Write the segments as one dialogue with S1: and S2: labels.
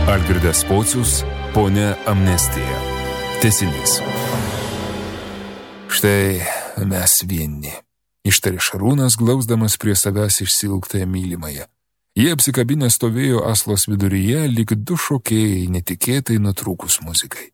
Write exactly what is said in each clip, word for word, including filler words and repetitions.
S1: Algirdas Pocius, Ponia Amnestija. Tęsinys. Štai mes vieni, ištarė Šarūnas, glausdamas prie savęs išsiilgtąją mylimąją. Jie apsikabinę stovėjo aslos viduryje, lyg du šokėjai, netikėtai nutrūkus muzikai.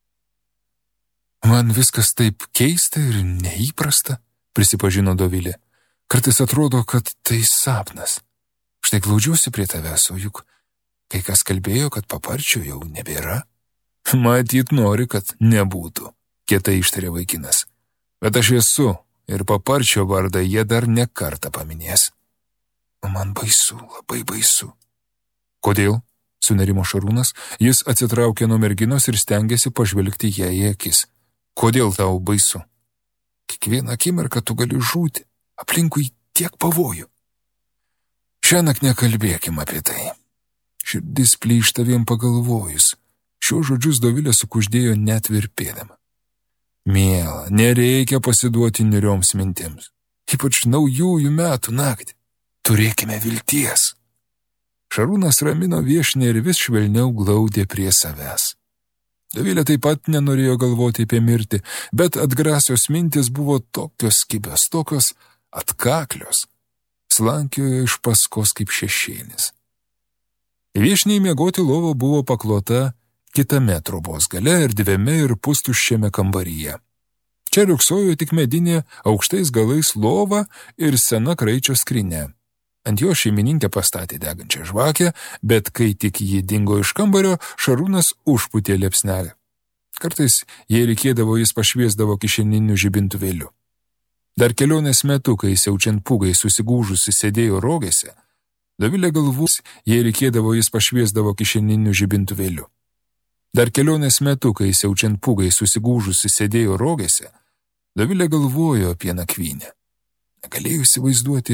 S1: Man viskas taip keista ir neįprasta, prisipažino Dovilė. Kartais atrodo, kad tai sapnas. Štai glaudžiuosi prie tavęs, o juk kai kas kalbėjo, kad paparčio jau nebėra. Matyt, nori, kad nebūtų, kietai ištarė vaikinas. Bet aš esu ir paparčio vardą jie dar ne kartą paminės. Man baisu, labai baisu. Kodėl? Sunerimo Šarūnas, jis atsitraukė nuo merginos ir stengėsi pažvelgti ją į akis. Kodėl tau baisu? Kiekvieną akimirką tu gali žūti, aplinkui tiek pavojų. Šiąnakt nekalbėkim apie tai. Širdis plyšta vien pagalvojus. Šiuo žodžius Dovilė sukuždėjo net virpėdama. Miela, nereikia pasiduoti niurioms mintims. Ypač naujųjų metų naktį. Turėkime vilties. Šarūnas ramino viešinę ir vis švelniau glaudė prie savęs. Dovilė taip pat nenorėjo galvoti apie mirtį, bet atgrasios mintis buvo tokios kibios, tokios atkaklios. Slankiojo iš paskos kaip šešėlis. Viešniai miegoti lova buvo paklota kitame trobos gale erdviame ir pustuščiame kambaryje. Čia riuksojo tik medinė aukštais galais lova ir sena kraičio skrinė. Ant jo šeimininkė pastatė degančią žvakę, bet kai tik ji dingo iš kambario, Šarūnas užpūtė liepsnelę. Kartais, jei reikėdavo, jis pašviesdavo kišeniniu žibintuvėliu. Dar kelionės metu, kai siaučiant pūgai susigūžusi sėdėjo rogėse, Dovilė galvos, jei reikėdavo, jis pašviesdavo kišeniniu žibintuvėliu. Dar kelionės metu, kai siaučiant pūgai susigūžusi sėdėjo rogėse, Dovilė galvojo apie nakvynę. Negalėjo įsivaizduoti